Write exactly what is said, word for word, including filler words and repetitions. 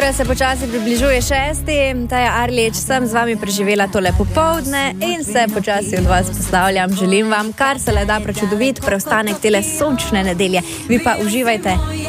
Ura se počasi približuje šesti, Taja Arlič sem z vami preživela tole popoldne in se počasi od vas poslavljam. Želim vam kar se le da prečudovit preostanek tele sončne nedelje. Vi pa uživajte.